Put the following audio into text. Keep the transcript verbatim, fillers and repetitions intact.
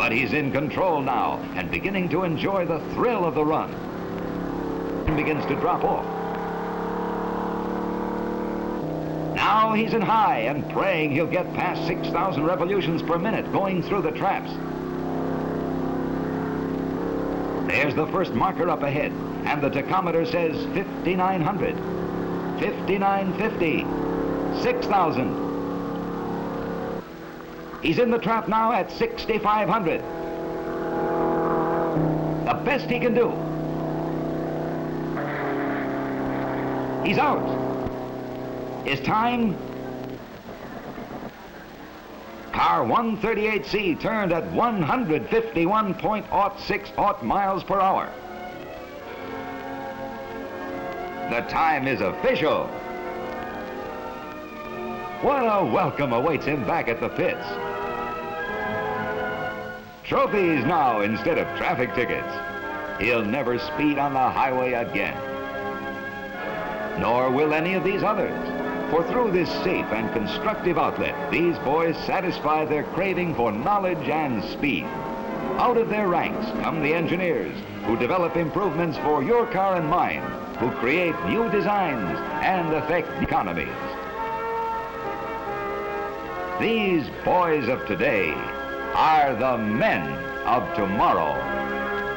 But he's in control now and beginning to enjoy the thrill of the run. And begins to drop off. Now he's in high and praying he'll get past six thousand revolutions per minute going through the traps. There's the first marker up ahead, and the tachometer says fifty-nine hundred, fifty-nine fifty, six thousand. He's in the trap now at sixty-five hundred. The best he can do. He's out. His time, car one thirty-eight C turned at one hundred fifty-one point zero six miles per hour. The time is official. What a welcome awaits him back at the pits. Trophies now instead of traffic tickets. He'll never speed on the highway again. Nor will any of these others. For through this safe and constructive outlet, these boys satisfy their craving for knowledge and speed. Out of their ranks come the engineers who develop improvements for your car and mine, who create new designs and affect economies. These boys of today are the men of tomorrow.